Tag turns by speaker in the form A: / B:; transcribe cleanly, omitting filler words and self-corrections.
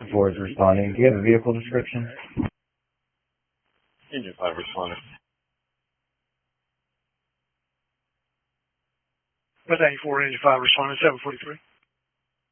A: 4 is responding. Do you have a vehicle description?
B: Engine 5 responding.
C: West 94, Engine 5 responding, 743.